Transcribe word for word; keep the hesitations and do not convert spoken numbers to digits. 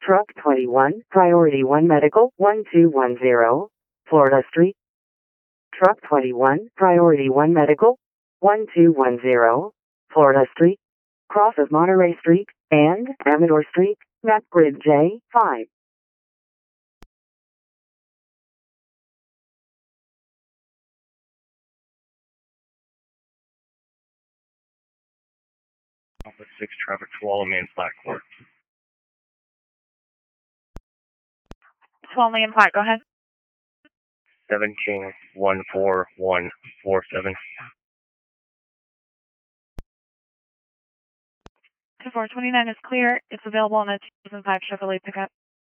Truck twenty-one, Priority one Medical, one two one zero, Florida Street. Truck twenty-one, Priority one Medical, one two one zero, Florida Street. Cross of Monterey Street and Amador Street, map grid J five. Alpha six traffic to Walla Main Flat Court. Swallowing in flight, go ahead. seventeen one four one four seven. two four two nine is clear. It's available on a two thousand five Chevrolet pickup.